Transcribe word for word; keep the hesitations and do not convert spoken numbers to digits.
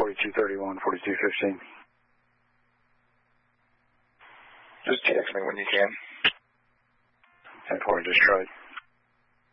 forty-two thirty-one, forty-two fifteen. Just text me when you can. ten forty, just Charlie.